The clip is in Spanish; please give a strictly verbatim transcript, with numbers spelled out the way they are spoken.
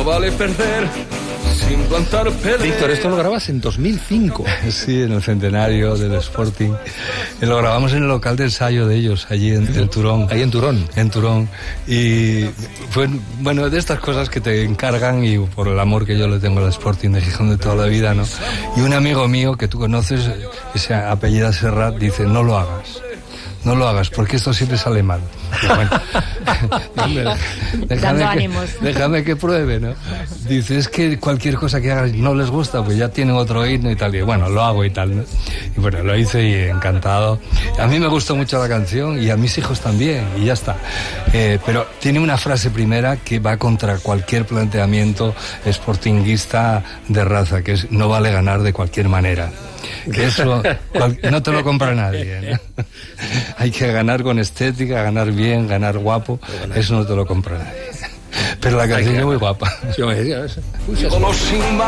vale perder sin plantar pelea. Víctor, esto lo grabas en dos mil cinco. Sí, en el centenario del Sporting. Y lo grabamos en el local de ensayo de ellos, allí en, en Turón. Ahí en Turón. En Turón. Y fue, bueno, de estas cosas que te encargan y por el amor que yo le tengo al Sporting de Gijón de toda la vida, ¿no? Y un amigo mío que tú conoces, que se apellida Serrat, dice, no lo hagas. No lo hagas, porque esto siempre sale mal. Y bueno, déjame, Dando que, ánimos. déjame que pruebe, ¿no? Dice, es que cualquier cosa que hagas no les gusta, pues ya tienen otro himno y tal. Y bueno, lo hago y tal, ¿no? Y bueno, lo hice y encantado. A mí me gustó mucho la canción y a mis hijos también, y ya está. Eh, pero tiene una frase primera que va contra cualquier planteamiento sportinguista de raza, que es, no vale ganar de cualquier manera. Que eso cual, no te lo compra nadie, ¿no? Hay que ganar con estética, ganar bien, ganar guapo. Eso no te lo compra nadie. Pero la canción es muy guapa. Sí, hombre, sí,